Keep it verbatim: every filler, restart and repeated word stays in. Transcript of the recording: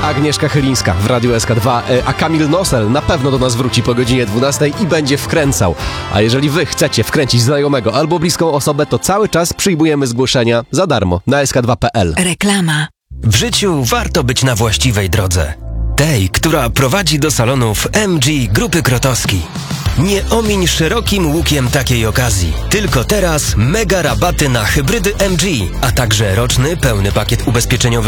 Agnieszka Chylińska w Radiu S K dwa, a Kamil Nosel na pewno do nas wróci po godzinie dwunastej i będzie wkręcał. A jeżeli wy chcecie wkręcić znajomego albo bliską osobę, to cały czas przyjmujemy zgłoszenia za darmo na S K dwa kropka P L. Reklama. W życiu warto być na właściwej drodze. Tej, która prowadzi do salonów M G Grupy Krotowski. Nie omiń szerokim łukiem takiej okazji. Tylko teraz mega rabaty na hybrydy M G, a także roczny pełny pakiet ubezpieczeniowy